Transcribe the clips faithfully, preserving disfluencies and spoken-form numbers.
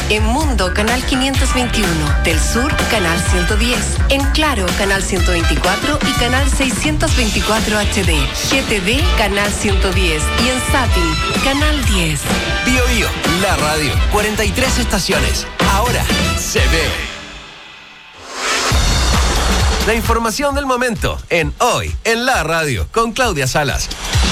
En Mundo, canal quinientos veintiuno. Del Sur, canal ciento diez. En Claro, canal ciento veinticuatro y canal seiscientos veinticuatro H D. G T V, canal ciento diez. Y en Zapping, canal diez. Bio Bio, la radio. cuarenta y tres estaciones. Ahora se ve. La información del momento en Hoy en la Radio con Claudia Salas.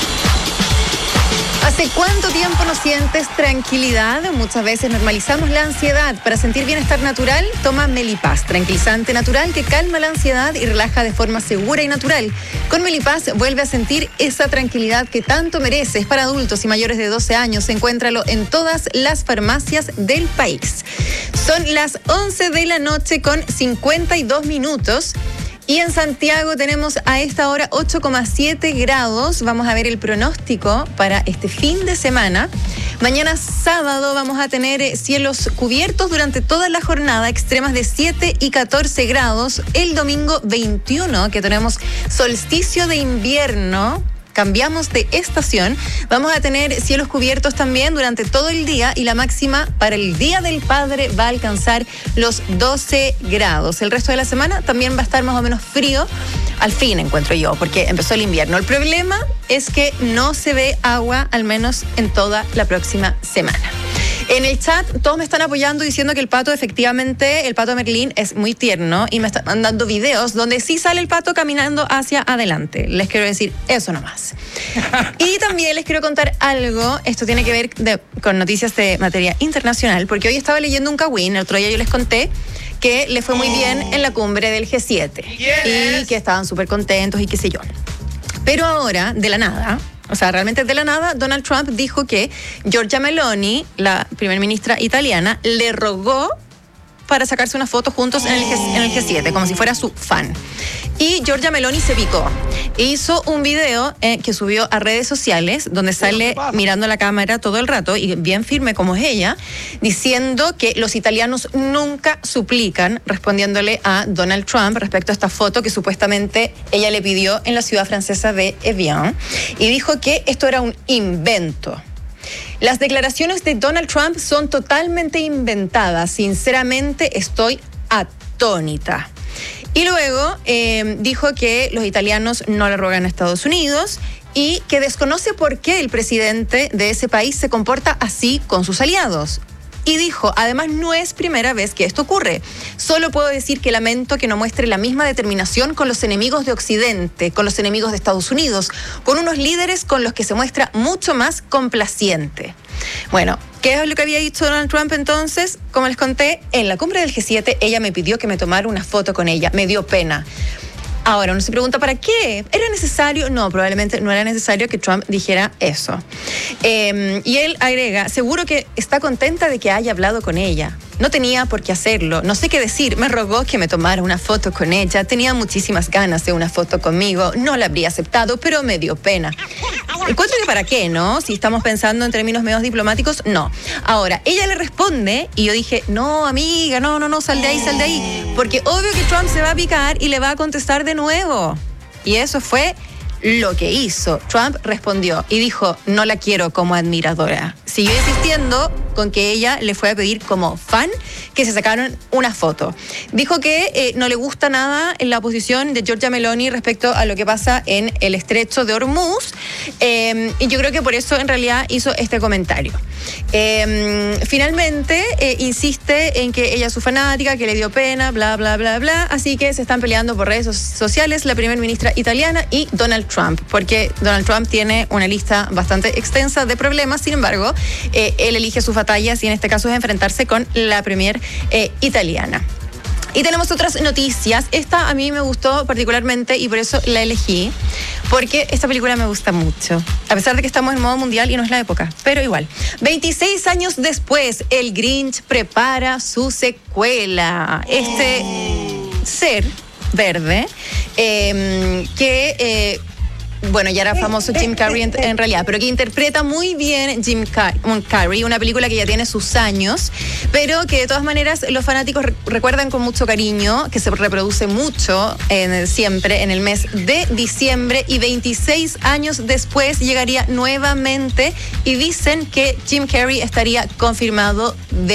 ¿Hace cuánto tiempo no sientes tranquilidad? Muchas veces normalizamos la ansiedad. Para sentir bienestar natural, toma Melipaz, tranquilizante natural que calma la ansiedad y relaja de forma segura y natural. Con Melipaz vuelve a sentir esa tranquilidad que tanto mereces. Para adultos y mayores de doce años, encuéntralo en todas las farmacias del país. Son las once de la noche con cincuenta y dos minutos. Y en Santiago tenemos a esta hora ocho coma siete grados. Vamos a ver el pronóstico para este fin de semana. Mañana sábado vamos a tener cielos cubiertos durante toda la jornada, extremas de siete y catorce grados. El domingo veintiuno, que tenemos solsticio de invierno. Cambiamos de estación. Vamos a tener cielos cubiertos también durante todo el día y la máxima para el Día del Padre va a alcanzar los doce grados. El resto de la semana también va a estar más o menos frío. Al fin encuentro yo, porque empezó el invierno. El problema es que no se ve agua, al menos en toda la próxima semana. En el chat todos me están apoyando diciendo que el pato, efectivamente, el pato Merlín es muy tierno y me están mandando videos donde sí sale el pato caminando hacia adelante. Les quiero decir eso nomás. Y también les quiero contar algo, esto tiene que ver de, con noticias de materia internacional, porque hoy estaba leyendo un cagüín, el otro día yo les conté que le fue muy bien en la cumbre del G siete y que estaban súper contentos y qué sé yo. Pero ahora, de la nada... O sea, realmente de la nada, Donald Trump dijo que Giorgia Meloni, la primera ministra italiana, le rogó para sacarse una foto juntos en el, G, en el G siete, como si fuera su fan. Y Giorgia Meloni se picó. Hizo un video eh, que subió a redes sociales donde sale mirando la cámara todo el rato y bien firme como es ella, diciendo que los italianos nunca suplican, respondiéndole a Donald Trump respecto a esta foto que supuestamente ella le pidió en la ciudad francesa de Evian, y dijo que esto era un invento. Las declaraciones de Donald Trump son totalmente inventadas. Sinceramente, estoy atónita. Y luego eh, dijo que los italianos no le rogan a Estados Unidos y que desconoce por qué el presidente de ese país se comporta así con sus aliados. Y dijo, además no es primera vez que esto ocurre. Solo puedo decir que lamento que no muestre la misma determinación con los enemigos de Occidente, con los enemigos de Estados Unidos, con unos líderes con los que se muestra mucho más complaciente. Bueno, ¿qué es lo que había dicho Donald Trump entonces? Como les conté, en la cumbre del G siete ella me pidió que me tomara una foto con ella. Me dio pena. Ahora, uno se pregunta, ¿para qué? ¿Era necesario? No, probablemente no era necesario que Trump dijera eso. Eh, y él agrega, seguro que está contenta de que haya hablado con ella. No tenía por qué hacerlo, no sé qué decir, me rogó que me tomara una foto con ella, tenía muchísimas ganas de una foto conmigo, no la habría aceptado, pero me dio pena. Encuentro que para qué, ¿no? Si estamos pensando en términos medios diplomáticos, no. Ahora, ella le responde y yo dije, no, amiga, no, no, no, sal de ahí, sal de ahí, porque obvio que Trump se va a picar y le va a contestar de nuevo. Y eso fue lo que hizo. Trump respondió y dijo, no la quiero como admiradora. Siguió insistiendo con que ella le fue a pedir como fan que se sacaron una foto. Dijo que eh, no le gusta nada en la posición de Giorgia Meloni respecto a lo que pasa en el estrecho de Hormuz, eh, y yo creo que por eso en realidad hizo este comentario. Eh, finalmente eh, insiste en que ella es su fanática, que le dio pena, bla, bla, bla, bla, así que se están peleando por redes sociales la primera ministra italiana y Donald Trump, porque Donald Trump tiene una lista bastante extensa de problemas, sin embargo, eh, él elige sus batallas y en este caso es enfrentarse con la premier eh, italiana. Y tenemos otras noticias. Esta a mí me gustó particularmente y por eso la elegí, porque esta película me gusta mucho, a pesar de que estamos en modo mundial y no es la época, pero igual. veintiséis años después, el Grinch prepara su secuela. Este ser verde eh, que... Eh, bueno, ya era famoso Jim Carrey en, en realidad, pero que interpreta muy bien Jim Car- Carrey, una película que ya tiene sus años, pero que de todas maneras los fanáticos re- recuerdan con mucho cariño, que se reproduce mucho en, siempre en el mes de diciembre, y veintiséis años después llegaría nuevamente y dicen que Jim Carrey estaría confirmado de